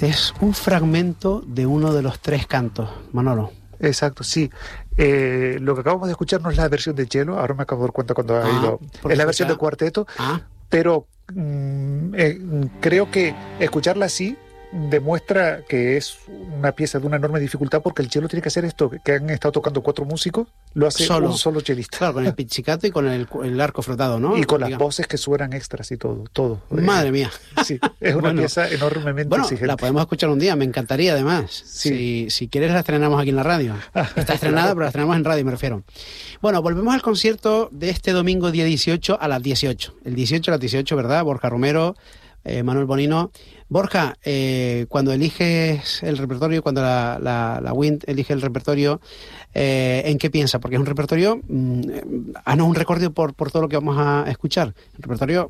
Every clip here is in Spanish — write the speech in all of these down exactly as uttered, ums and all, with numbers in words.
Este es un fragmento de uno de los tres cantos, Manolo. Exacto, sí. Eh, lo que acabamos de escuchar no es la versión de cello, ahora me acabo de dar cuenta cuando ha Ah, ido. Es la versión de cuarteto, Ah, pero mm, eh, creo que escucharla así demuestra que es una pieza de una enorme dificultad, porque el cello tiene que hacer esto que han estado tocando cuatro músicos, lo hace Solo. un solo chelista. claro, con el pizzicato y con el, el arco frotado, ¿no? Y con las Digamos. voces que suenan extras y todo, todo. Madre Eh, mía. Sí, es una Bueno. pieza enormemente Bueno, exigente. la podemos escuchar un día, me encantaría además. Sí. Si, si quieres la estrenamos aquí en la radio. Está estrenada, Claro. pero la estrenamos en radio, me refiero. Bueno, volvemos al concierto de este domingo día dieciocho a las dieciocho. El dieciocho a las dieciocho, ¿verdad? Borja Romero, eh, Manuel Bonino. Borja, eh, cuando eliges el repertorio, cuando la, la, la W I N T elige el repertorio, eh, ¿en qué piensas? Porque es un repertorio, mmm, haznos un recorrido por, por todo lo que vamos a escuchar. Un repertorio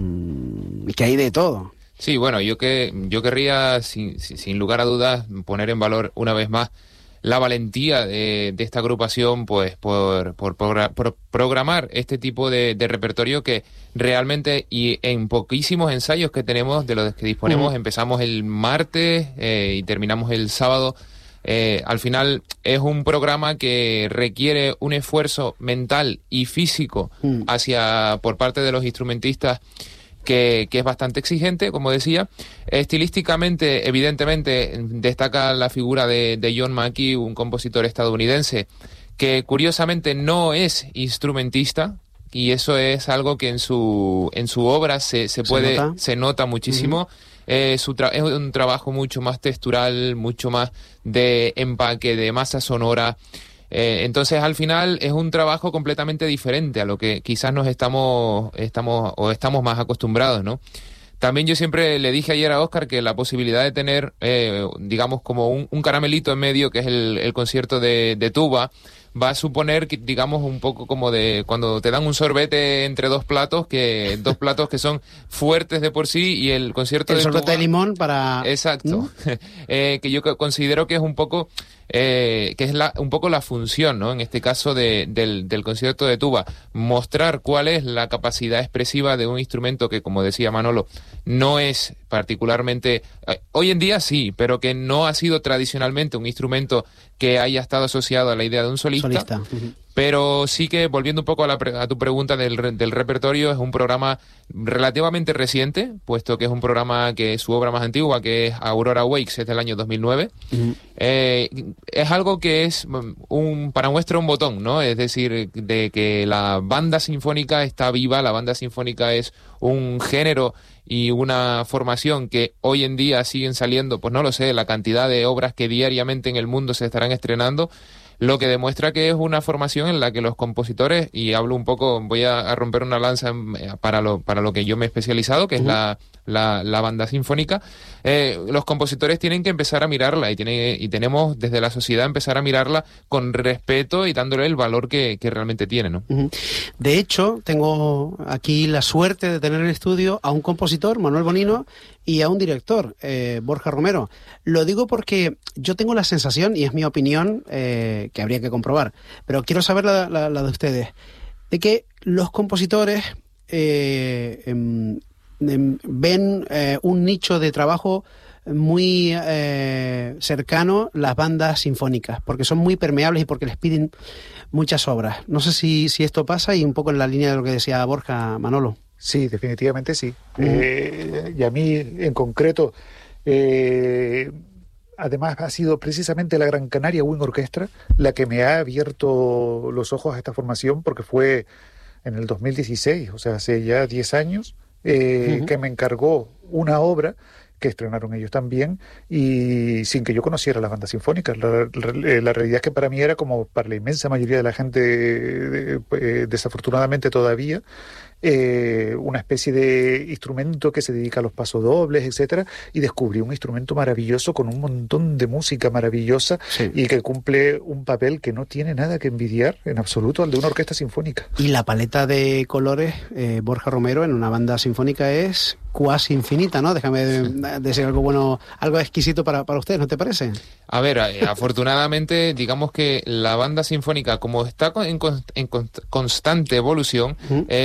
mmm, que hay de todo. Sí, bueno, yo que yo querría, sin, sin lugar a dudas, poner en valor una vez más la valentía de, de esta agrupación, pues por, por, por, por programar este tipo de, de repertorio que realmente, y en poquísimos ensayos que tenemos, de los que disponemos, uh-huh. empezamos el martes eh, y terminamos el sábado. Eh, al final es un programa que requiere un esfuerzo mental y físico uh-huh. hacia por parte de los instrumentistas, Que, que es bastante exigente, como decía. Estilísticamente, evidentemente, destaca la figura de, de John Mackey, un compositor estadounidense, que curiosamente no es instrumentista, y eso es algo que en su en su obra se, se puede, ¿Se nota? se nota muchísimo. Uh-huh. Eh, su tra- es un trabajo mucho más textural, mucho más de empaque, de masa sonora. Eh, entonces, al final, es un trabajo completamente diferente a lo que quizás nos estamos, estamos o estamos más acostumbrados, ¿no? También yo siempre le dije ayer a Óscar que la posibilidad de tener, eh, digamos, como un, un caramelito en medio, que es el, el concierto de, de tuba, va a suponer, que, digamos, un poco como de cuando te dan un sorbete entre dos platos, que dos platos que son fuertes de por sí, y el concierto el de sorbete tuba, de limón para... Exacto. ¿Mm? eh, que yo considero que es un poco... Eh, que es la, un poco la función, ¿no? En este caso de, del, del concierto de tuba, mostrar cuál es la capacidad expresiva de un instrumento que, como decía Manolo, no es particularmente, eh, hoy en día sí, pero que no ha sido tradicionalmente un instrumento que haya estado asociado a la idea de un solista. solista. Uh-huh. Pero sí que, volviendo un poco a, la, a tu pregunta del, del repertorio, es un programa relativamente reciente, puesto que es un programa que su obra más antigua, que es Aurora Wakes, es del año dos mil nueve. Uh-huh. Eh, es algo que es un para muestra un botón, ¿no? Es decir, de que la banda sinfónica está viva, la banda sinfónica es un género y una formación que hoy en día siguen saliendo, pues no lo sé, la cantidad de obras que diariamente en el mundo se estarán estrenando, lo que demuestra que es una formación en la que los compositores, y hablo un poco, voy a, a romper una lanza para lo, para lo que yo me he especializado, que uh-huh. es la, la, la banda sinfónica, eh, los compositores tienen que empezar a mirarla, y, tiene, y tenemos desde la sociedad empezar a mirarla con respeto y dándole el valor que, que realmente tiene, ¿no? Uh-huh. De hecho, tengo aquí la suerte de tener en el estudio a un compositor, Manuel Bonino, y a un director, eh, Borja Romero. Lo digo porque yo tengo la sensación, y es mi opinión, eh, que habría que comprobar, pero quiero saber la, la, la de ustedes, de que los compositores eh, em, em, ven eh, un nicho de trabajo muy eh, cercano las bandas sinfónicas, porque son muy permeables y porque les piden muchas obras. No sé si, si esto pasa, y un poco en la línea de lo que decía Borja, Manolo. Sí, definitivamente sí. Uh-huh. Eh, y a mí, en concreto, eh, además ha sido precisamente la Gran Canaria Wind Orchestra la que me ha abierto los ojos a esta formación, porque fue en el dos mil dieciséis, o sea, hace ya diez años, eh, uh-huh. que me encargó una obra que estrenaron ellos también, y sin que yo conociera las bandas sinfónicas. La, la, la realidad es que para mí era como para la inmensa mayoría de la gente, eh, eh, desafortunadamente todavía, eh, una especie de instrumento que se dedica a los pasodobles, etcétera, y descubrí un instrumento maravilloso con un montón de música maravillosa, sí. y que cumple un papel que no tiene nada que envidiar en absoluto al de una orquesta sinfónica. Y la paleta de colores, eh, Borja Romero, en una banda sinfónica es cuasi infinita, ¿no? Déjame decir algo bueno, algo exquisito para, para ustedes, ¿no te parece? A ver, eh, afortunadamente, digamos que la banda sinfónica, como está en, en constante evolución, uh-huh. eh, digamos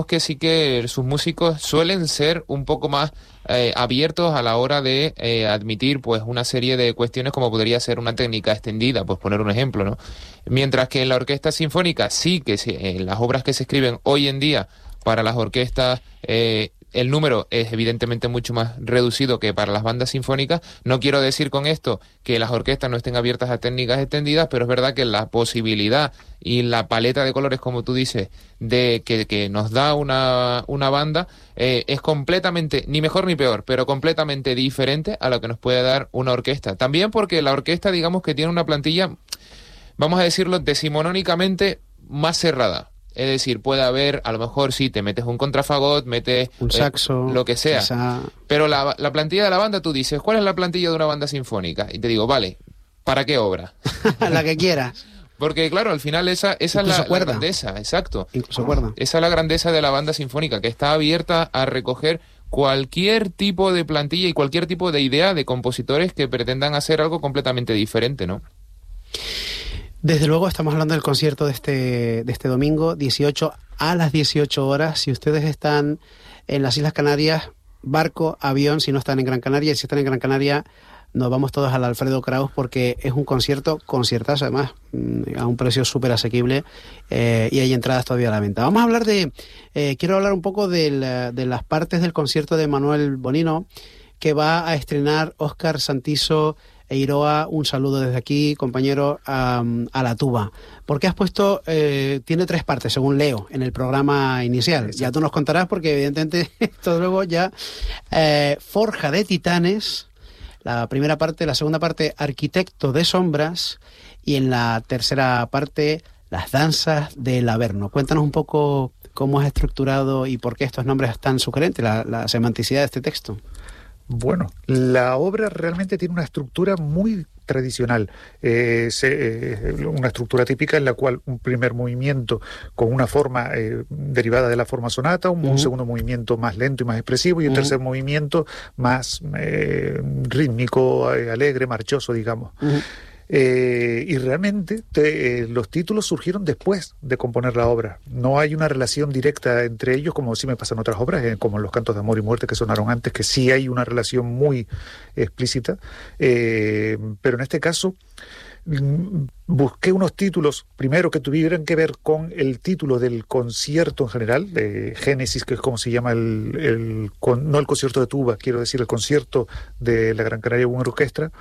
digamos que sí que sus músicos suelen ser un poco más eh, abiertos a la hora de eh, admitir pues una serie de cuestiones como podría ser una técnica extendida, pues poner un ejemplo, ¿no? Mientras que en la orquesta sinfónica sí que sí, en las obras que se escriben hoy en día para las orquestas eh, el número es evidentemente mucho más reducido que para las bandas sinfónicas. No quiero decir con esto que las orquestas no estén abiertas a técnicas extendidas, pero es verdad que la posibilidad y la paleta de colores, como tú dices, de que, que nos da una, una banda, eh, es completamente, ni mejor ni peor, pero completamente diferente a lo que nos puede dar una orquesta. También porque la orquesta, digamos que tiene una plantilla, vamos a decirlo decimonónicamente, más cerrada. Es decir, puede haber, a lo mejor sí, te metes un contrafagot, metes un saxo, eh, lo que sea. Quizá... Pero la, la plantilla de la banda, tú dices, ¿cuál es la plantilla de una banda sinfónica? Y te digo, vale, ¿para qué obra? La que quieras. Porque, claro, al final esa, esa es la, la grandeza, exacto. Incluso cuerda. Esa es la grandeza de la banda sinfónica, que está abierta a recoger cualquier tipo de plantilla y cualquier tipo de idea de compositores que pretendan hacer algo completamente diferente, ¿no? Desde luego estamos hablando del concierto de este, de este domingo, dieciocho a las dieciocho horas. Si ustedes están en las Islas Canarias, barco, avión, si no están en Gran Canaria, y si están en Gran Canaria, nos vamos todos al Alfredo Kraus porque es un concierto, conciertazo además, a un precio súper asequible eh, y hay entradas todavía a la venta. Vamos a hablar de, eh, quiero hablar un poco de, la, de las partes del concierto de Manuel Bonino que va a estrenar Óscar Santiso Eiroa. Un saludo desde aquí, compañero, a, a la tuba. Porque has puesto, eh, tiene tres partes, según leo, en el programa inicial. Exacto. Ya tú nos contarás porque evidentemente esto luego ya... Eh, Forja de Titanes, la primera parte, la segunda parte, Arquitecto de Sombras, y en la tercera parte, Las Danzas del Averno. Cuéntanos un poco cómo has estructurado y por qué estos nombres tan sugerentes, la, la semanticidad de este texto. Bueno, la obra realmente tiene una estructura muy tradicional, eh, se, eh, una estructura típica en la cual un primer movimiento con una forma eh, derivada de la forma sonata, un, uh-huh. un segundo movimiento más lento y más expresivo y un uh-huh. tercer movimiento más eh, rítmico, eh, alegre, marchoso, digamos. Uh-huh. Eh, y realmente te, eh, los títulos surgieron después de componer la obra. No hay una relación directa entre ellos, como sí me pasan otras obras, eh, como en los Cantos de Amor y Muerte que sonaron antes, que sí hay una relación muy explícita. Eh, pero en este caso mm, busqué unos títulos, primero que tuvieran que ver con el título del concierto en general, de Génesis, que es como se llama el, el con, no el concierto de tuba, quiero decir el concierto de la Gran Canaria Wind Orchestra.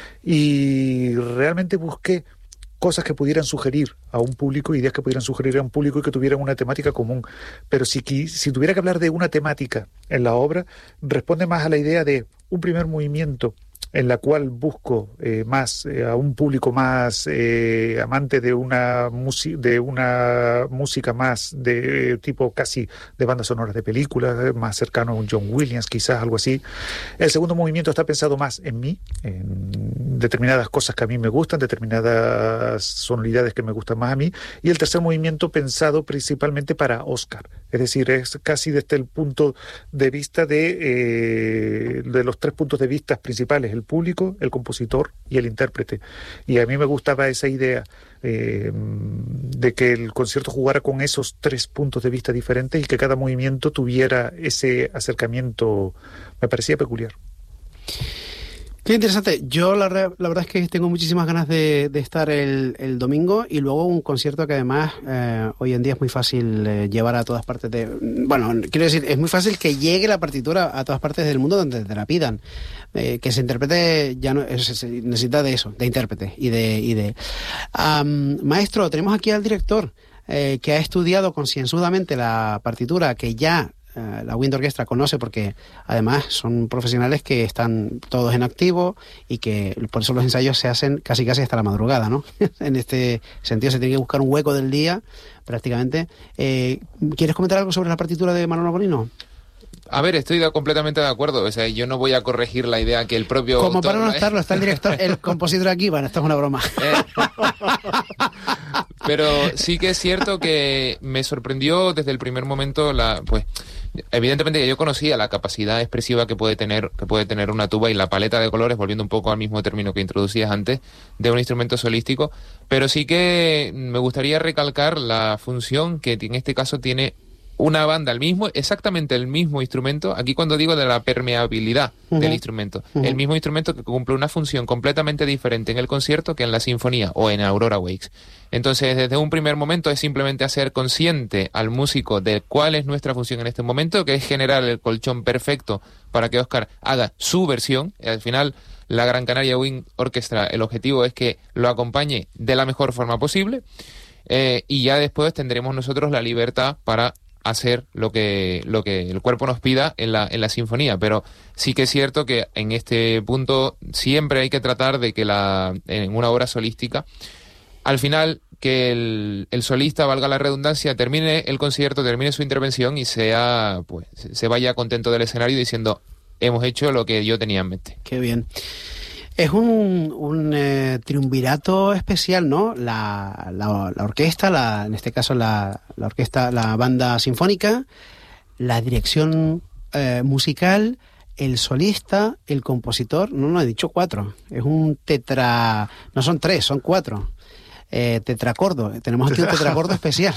Y realmente busqué cosas que pudieran sugerir a un público, ideas que pudieran sugerir a un público y que tuvieran una temática común. Pero si, si tuviera que hablar de una temática en la obra, responde más a la idea de un primer movimiento en la cual busco eh, más eh, a un público más eh, amante de una, de una música más de eh, tipo casi de bandas sonoras de películas, eh, más cercano a un John Williams, quizás algo así. El segundo movimiento está pensado más en mí, en determinadas cosas que a mí me gustan, determinadas sonoridades que me gustan más a mí, y el tercer movimiento pensado principalmente para Óscar. Es decir, es casi desde el punto de vista de, eh, de los tres puntos de vista principales, el público, el compositor y el intérprete. Y a mí me gustaba esa idea eh, de que el concierto jugara con esos tres puntos de vista diferentes y que cada movimiento tuviera ese acercamiento. Me parecía peculiar. Qué interesante. Yo la, la verdad es que tengo muchísimas ganas de, de estar el, el domingo y luego un concierto que además eh, hoy en día es muy fácil eh, llevar a todas partes de... Bueno, quiero decir, es muy fácil que llegue la partitura a todas partes del mundo donde te la pidan. Eh, que se interprete, ya no se, se necesita de eso, de intérprete y de... Y de um, maestro, tenemos aquí al director eh, que ha estudiado concienzudamente la partitura, que ya... la Wind Orchestra conoce porque además son profesionales que están todos en activo y que por eso los ensayos se hacen casi casi hasta la madrugada, ¿no? En este sentido se tiene que buscar un hueco del día prácticamente. Eh, ¿Quieres comentar algo sobre la partitura de Manuel Bonino? A ver, estoy de, completamente de acuerdo. O sea, yo no voy a corregir la idea que el propio... Como autor, para no estarlo, está el director, el compositor aquí. Bueno, esto es una broma. Eh, pero sí que es cierto que me sorprendió desde el primer momento la... pues evidentemente que yo conocía la capacidad expresiva que puede tener que puede tener una tuba y la paleta de colores, volviendo un poco al mismo término que introducías antes, de un instrumento solístico, pero sí que me gustaría recalcar la función que en este caso tiene una banda, el mismo, exactamente el mismo instrumento, aquí cuando digo de la permeabilidad uh-huh. del instrumento, uh-huh. el mismo instrumento que cumple una función completamente diferente en el concierto que en la sinfonía o en Aurora Wakes. Entonces, desde un primer momento es simplemente hacer consciente al músico de cuál es nuestra función en este momento, que es generar el colchón perfecto para que Óscar haga su versión. Y al final, la Gran Canaria Wind Orchestra, el objetivo es que lo acompañe de la mejor forma posible, eh, y ya después tendremos nosotros la libertad para hacer lo que lo que el cuerpo nos pida en la en la sinfonía. Pero sí que es cierto que en este punto siempre hay que tratar de que la en una obra solística, al final, que el, el solista, valga la redundancia, termine el concierto, termine su intervención y sea pues se vaya contento del escenario diciendo: hemos hecho lo que yo tenía en mente. Qué bien. Es un, un eh, triunvirato especial, ¿no? La, la, la orquesta, la, en este caso la, la orquesta, la banda sinfónica, la dirección eh, musical, el solista, el compositor. No, no, he dicho cuatro. Es un tetra... No son tres, son cuatro. Eh, tetracordo. Tenemos aquí un tetracordo especial.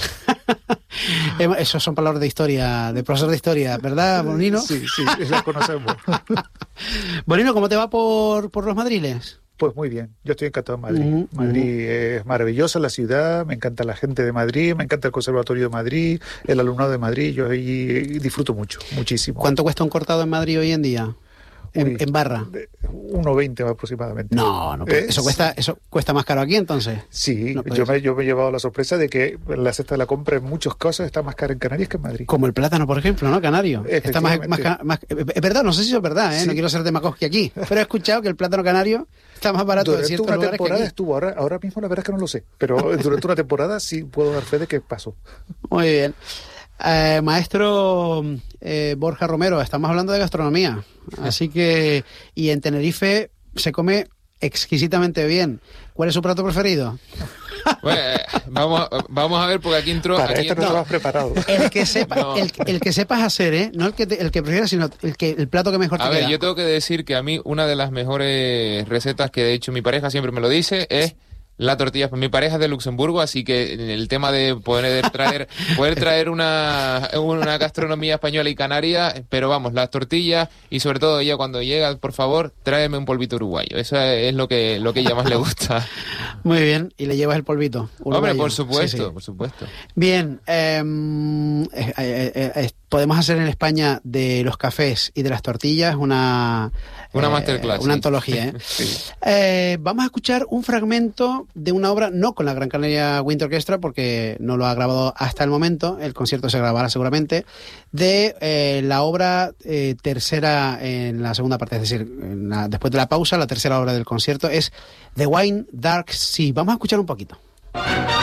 Esos son palabras de historia, de profesor de historia, ¿verdad, Bonino? Sí, sí, las conocemos. Bonino, ¿cómo te va por, por los madriles? Pues muy bien, yo estoy encantado en Madrid. Uh-huh. Madrid es maravillosa la ciudad, me encanta la gente de Madrid, me encanta el Conservatorio de Madrid, el alumnado de Madrid, yo ahí disfruto mucho, muchísimo. ¿Cuánto cuesta un cortado en Madrid hoy en día? En, Uy, en barra. uno veinte aproximadamente. No, no eh, eso cuesta eso cuesta más caro aquí entonces. Sí, no, yo, me, yo me he llevado la sorpresa de que la cesta de la compra en muchos casos está más cara en Canarias que en Madrid. Como el plátano, por ejemplo, ¿no? Canario. Está más, más, más, es verdad, no sé si eso es verdad, ¿eh? Sí. No quiero ser demagogia aquí, pero he escuchado que el plátano canario está más barato durante de ciertos una lugares temporada que aquí. Estuvo, ahora, ahora mismo la verdad es que no lo sé, pero durante una temporada sí puedo dar fe de que pasó. Muy bien. Eh, maestro eh, Borja Romero, estamos hablando de gastronomía, así que, y en Tenerife se come exquisitamente bien. ¿Cuál es su plato preferido? Bueno, vamos, vamos a ver, porque aquí entró... Para aquí esto entró... no lo has preparado. El que, sepa, no. el, el que sepas hacer, ¿eh? No el que, te, el que prefieras, sino el, que, el plato que mejor te A queda. ver, yo tengo que decir que a mí una de las mejores recetas, que de hecho mi pareja siempre me lo dice, es... la tortilla. Mi pareja es de Luxemburgo, así que el tema de poder traer poder traer una, una gastronomía española y canaria, pero vamos, las tortillas, y sobre todo ella cuando llega, por favor, tráeme un polvito uruguayo. Eso es lo que lo que ella más le gusta. Muy bien, y le llevas el polvito uruguayo. Hombre, por supuesto, sí, sí. por supuesto. Bien, eh, eh, eh, eh, podemos hacer en España de los cafés y de las tortillas una... Una eh, masterclass. Una sí. antología, ¿eh? Sí. Eh, vamos a escuchar un fragmento de una obra, no con la Gran Canaria Wind Orchestra, porque no lo ha grabado hasta el momento, el concierto se grabará seguramente, de eh, la obra eh, tercera en la segunda parte, es decir, en la, después de la pausa, la tercera obra del concierto es The Wine Dark Sea. Vamos a escuchar un poquito.